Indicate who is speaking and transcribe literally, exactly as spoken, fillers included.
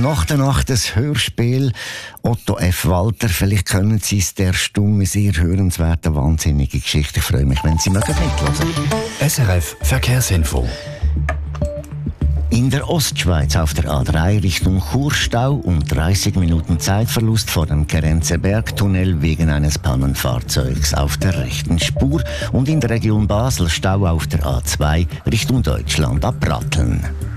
Speaker 1: Nach der Nacht das Hörspiel Otto F. Walter. Vielleicht können Sie es, der Stumme, sehr hörenswerte, wahnsinnige Geschichte. Ich freue mich, wenn Sie mögen mithören.
Speaker 2: S R F Verkehrsinfo.
Speaker 1: In der Ostschweiz auf der A drei Richtung Churstau und dreißig Minuten Zeitverlust vor dem Kerenzer Bergtunnel wegen eines Pannenfahrzeugs auf der rechten Spur und in der Region Basel Stau auf der A zwei Richtung Deutschland ab Pratteln.